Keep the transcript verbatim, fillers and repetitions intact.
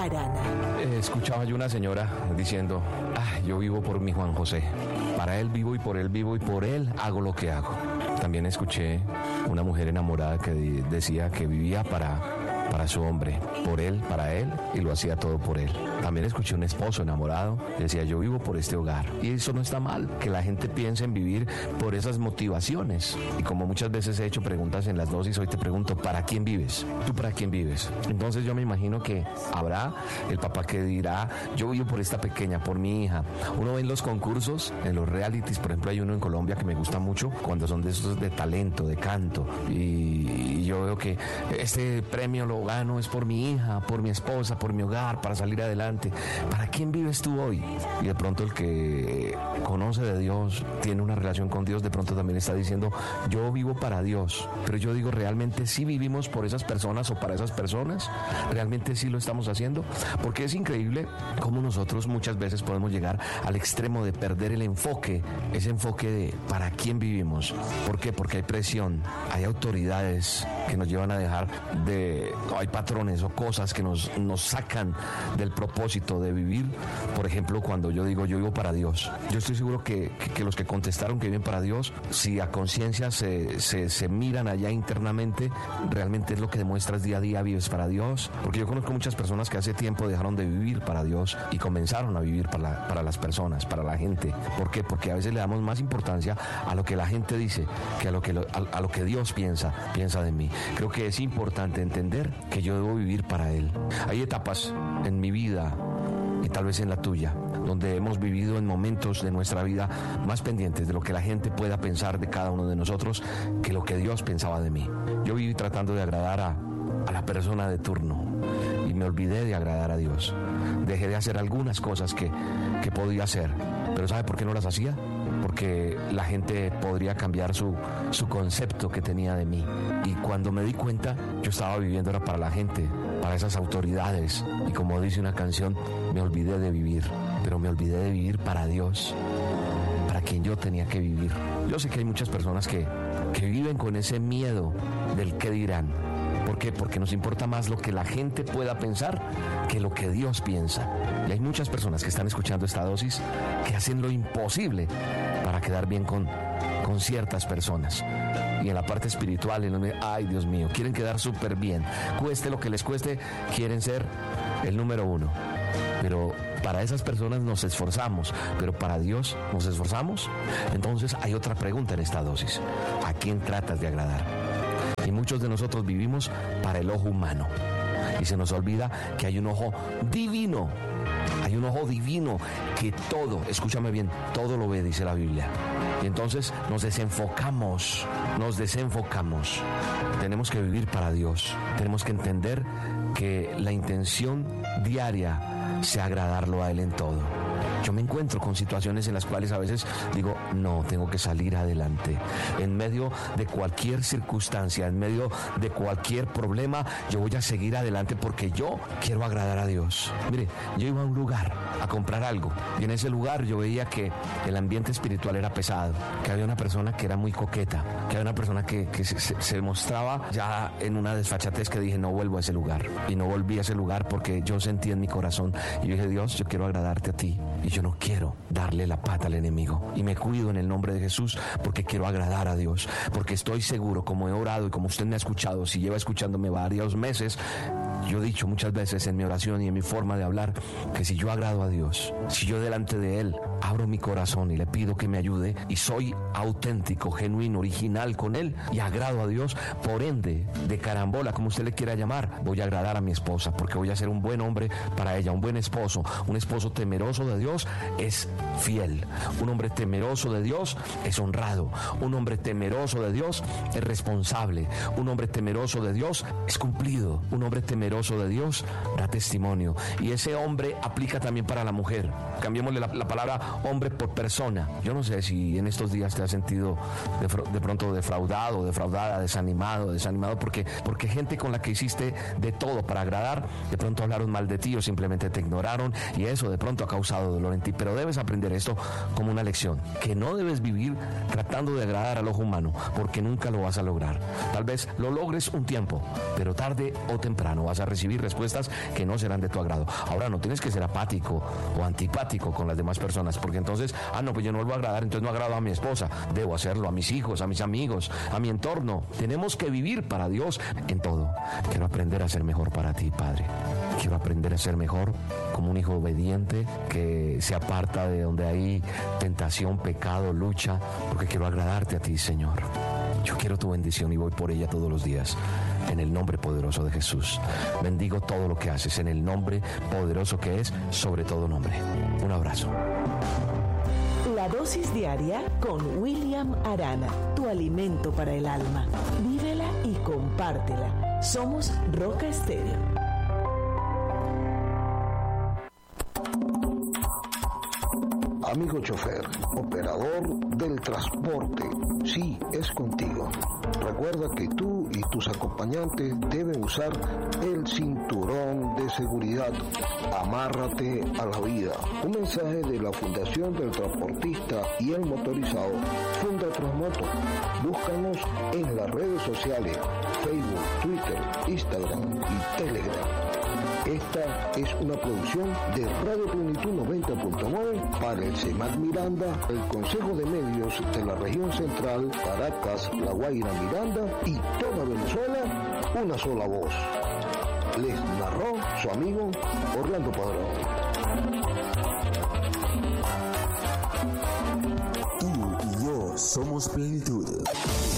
Arana. Eh, escuchaba yo una señora diciendo, ah, yo vivo por mi Juan José. Para él vivo y por él vivo y por él hago lo que hago. También escuché una mujer enamorada que de- decía que vivía para, para su hombre, por él, para él, y lo hacía todo por él. También escuché un esposo enamorado que decía, yo vivo por este hogar. Y eso no está mal, que la gente piense en vivir por esas motivaciones. Y como muchas veces he hecho preguntas en las dosis, hoy te pregunto, ¿para quién vives? ¿Tú para quién vives? Entonces yo me imagino que habrá el papá que dirá, yo vivo por esta pequeña, por mi hija. Uno ve en los concursos, en los realities, por ejemplo hay uno en Colombia que me gusta mucho, cuando son de esos de talento, de canto, y, y yo veo que este premio lo gano es por mi hija, por mi esposa, por mi hogar, para salir adelante. ¿Para quién vives tú hoy? Y de pronto el que conoce de Dios, tiene una relación con Dios, de pronto también está diciendo, yo vivo para Dios. Pero yo digo, ¿realmente sí vivimos por esas personas o para esas personas? ¿Realmente sí lo estamos haciendo? Porque es increíble cómo nosotros muchas veces podemos llegar al extremo de perder el enfoque, ese enfoque de para quién vivimos. ¿Por qué? Porque hay presión, hay autoridades que nos llevan a dejar de, hay patrones o cosas que nos, nos sacan del propósito de vivir. Por ejemplo, cuando yo digo yo vivo para Dios, yo estoy seguro que, que, que los que contestaron que viven para Dios, si a conciencia se, se, se miran allá internamente, realmente es lo que demuestras día a día, vives para Dios. Porque yo conozco muchas personas que hace tiempo dejaron de vivir para Dios y comenzaron a vivir para, la, para las personas, para la gente. ¿Por qué? Porque a veces le damos más importancia a lo que la gente dice que a lo que, lo, a, a lo que Dios piensa, piensa de mí. Creo que es importante entender que yo debo vivir para Él. Hay etapas en mi vida y tal vez en la tuya, donde hemos vivido en momentos de nuestra vida más pendientes de lo que la gente pueda pensar de cada uno de nosotros que lo que Dios pensaba de mí. Yo viví tratando de agradar a, a la persona de turno y me olvidé de agradar a Dios. Dejé de hacer algunas cosas que, que podía hacer, pero ¿sabe por qué no las hacía? Porque la gente podría cambiar su, su concepto que tenía de mí. Y cuando me di cuenta, yo estaba viviendo era para la gente, para esas autoridades. Y como dice una canción, me olvidé de vivir, pero me olvidé de vivir para Dios, para quien yo tenía que vivir. Yo sé que hay muchas personas que, que viven con ese miedo del qué dirán. ¿Por qué? Porque nos importa más lo que la gente pueda pensar que lo que Dios piensa. Y hay muchas personas que están escuchando esta dosis que hacen lo imposible para quedar bien con, con ciertas personas. Y en la parte espiritual, en donde, ay Dios mío, quieren quedar súper bien. Cueste lo que les cueste, quieren ser el número uno. Pero para esas personas nos esforzamos, pero para Dios nos esforzamos. Entonces hay otra pregunta en esta dosis. ¿A quién tratas de agradar? Y muchos de nosotros vivimos para el ojo humano. Y se nos olvida que hay un ojo divino. Hay un ojo divino que todo, escúchame bien, todo lo ve, dice la Biblia. Y entonces nos desenfocamos, nos desenfocamos. Tenemos que vivir para Dios. Tenemos que entender que la intención diaria sea agradarlo a Él en todo. Yo me encuentro con situaciones en las cuales a veces digo, no, tengo que salir adelante. En medio de cualquier circunstancia, en medio de cualquier problema, yo voy a seguir adelante porque yo quiero agradar a Dios. Mire, yo iba a un lugar a comprar algo y en ese lugar yo veía que el ambiente espiritual era pesado, que había una persona que era muy coqueta, que había una persona que, que se, se, se mostraba ya en una desfachatez que dije, no vuelvo a ese lugar. Y no volví a ese lugar porque yo sentí en mi corazón y yo dije, Dios, yo quiero agradarte a ti. Y yo no quiero darle la pata al enemigo. Y me cuido en el nombre de Jesús porque quiero agradar a Dios. Porque estoy seguro, como he orado y como usted me ha escuchado, si lleva escuchándome varios meses, yo he dicho muchas veces en mi oración y en mi forma de hablar que si yo agrado a Dios, si yo delante de Él abro mi corazón y le pido que me ayude y soy auténtico, genuino, original con Él y agrado a Dios, por ende, de carambola, como usted le quiera llamar, voy a agradar a mi esposa porque voy a ser un buen hombre para ella, un buen esposo. Un esposo temeroso de Dios es fiel. Un hombre temeroso de Dios es honrado. Un hombre temeroso de Dios es responsable. Un hombre temeroso de Dios es cumplido. Un hombre temeroso de Dios da testimonio. Y ese hombre aplica también para la mujer. Cambiémosle la, la palabra hombre por persona. Yo no sé si en estos días te has sentido de, de pronto defraudado, defraudada, desanimado, desanimado porque, porque gente con la que hiciste de todo para agradar, de pronto hablaron mal de ti o simplemente te ignoraron y eso de pronto ha causado dolor en ti, pero debes aprender esto como una lección, que no debes vivir tratando de agradar al ojo humano, porque nunca lo vas a lograr. Tal vez lo logres un tiempo, pero tarde o temprano vas a recibir respuestas que no serán de tu agrado. Ahora, no tienes que ser apático o antipático con las demás personas, porque entonces, ah, no, pues yo no vuelvo a agradar, entonces no agrado a mi esposa. Debo hacerlo a mis hijos, a mis amigos, a mi entorno. Tenemos que vivir para Dios en todo. Quiero aprender a ser mejor para ti, Padre. Quiero aprender a ser mejor como un hijo obediente que se aparta de donde hay tentación, pecado, lucha, porque quiero agradarte a ti, Señor. Yo quiero tu bendición y voy por ella todos los días. En el nombre poderoso de Jesús. Bendigo todo lo que haces en el nombre poderoso que es sobre todo nombre. Un abrazo. La dosis diaria con William Arana, tu alimento para el alma. Vívela y compártela. Somos Roca Estéreo. Amigo chofer, operador del transporte, sí, es contigo. Recuerda que tú y tus acompañantes deben usar el cinturón de seguridad. Amárrate a la vida. Un mensaje de la Fundación del Transportista y el Motorizado, Funda Transmoto. Búscanos en las redes sociales, Facebook, Twitter, Instagram y Telegram. Esta es una producción de Radio Plenitud noventa punto nueve para el CEMAC Miranda, el Consejo de Medios de la Región Central, Caracas, La Guaira, Miranda y toda Venezuela, una sola voz. Les narró su amigo Orlando Padrón. Tú y yo somos Plenitud.